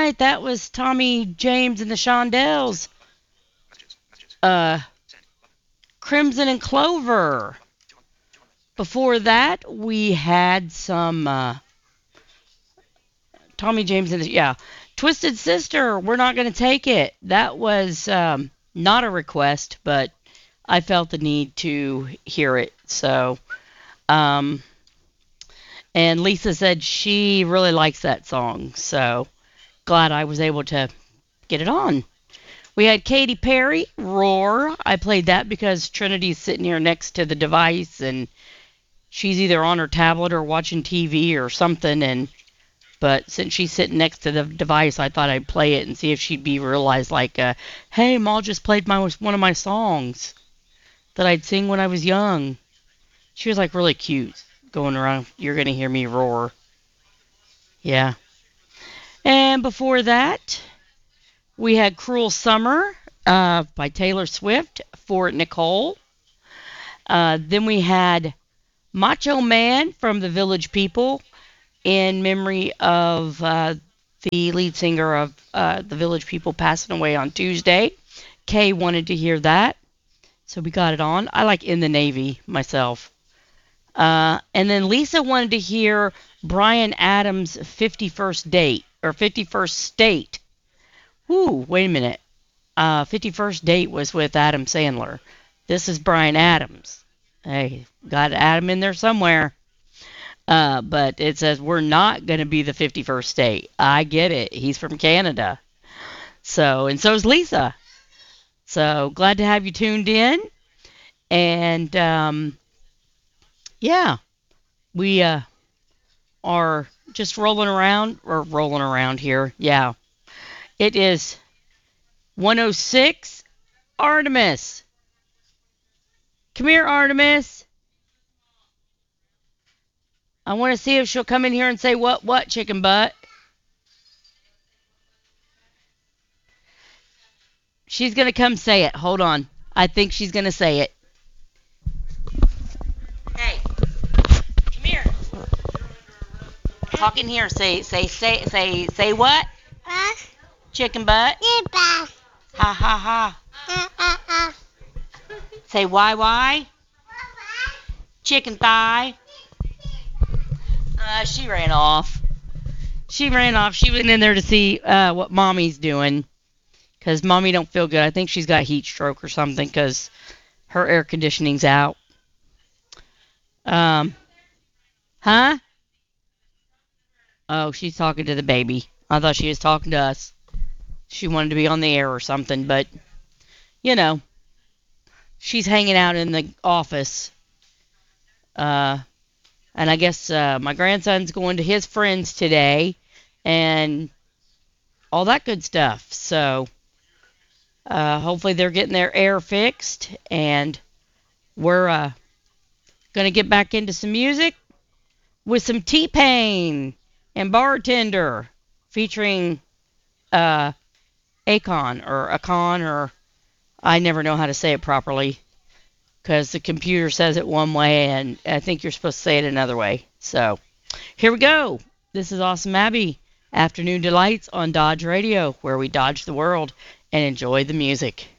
right, that was Tommy James and the Shondells. Uh, Crimson and Clover. Before that, we had some Tommy James and the, yeah, Twisted Sister. We're not going to take it. That was not a request, but I felt the need to hear it. So, um, and Lisa said she really likes that song. So glad I was able to get it on. We had Katy Perry, Roar. I played that because Trinity's sitting here next to the device and she's either on her tablet or watching TV or something. And but since she's sitting next to the device, I thought I'd play it and see if she'd be realized like, hey, Ma just played one of my songs that I'd sing when I was young. She was like really cute going around. You're gonna hear me roar. Yeah. And before that, we had Cruel Summer by Taylor Swift for Nicole. Then we had Macho Man from the Village People in memory of the lead singer of the Village People passing away on Tuesday. Kay wanted to hear that, so we got it on. I like In the Navy myself. And then Lisa wanted to hear Bryan Adams' 51st Date, or 51st State. Ooh, wait a minute. 51st Date was with Adam Sandler. This is Bryan Adams. Hey, got Adam in there somewhere. But it says we're not going to be the 51st state. I get it. He's from Canada. So, and so is Lisa. So glad to have you tuned in. And, yeah, we are just rolling around here. Yeah. It is 106 Artemis. Come here, Artemis. I want to see if she'll come in here and say what, chicken butt. She's going to come say it. Hold on. I think she's going to say it. Hey, come here. Talk in here. Say what? Chicken butt. Ha ha ha. Say why? Chicken thigh. She ran off. She went in there to see what Mommy's doing. Because Mommy don't feel good. I think she's got heat stroke or something because her air conditioning's out. Huh? Oh, she's talking to the baby. I thought she was talking to us. She wanted to be on the air or something, but, you know, she's hanging out in the office. And I guess my grandson's going to his friends today and all that good stuff. So hopefully they're getting their air fixed, and we're going to get back into some music with some T-Pain and Bartender featuring Akon, or I never know how to say it properly because the computer says it one way and I think you're supposed to say it another way. So here we go. This is Awesome Abby, Afternoon Delights on Dodge Radio, where we dodge the world and enjoy the music.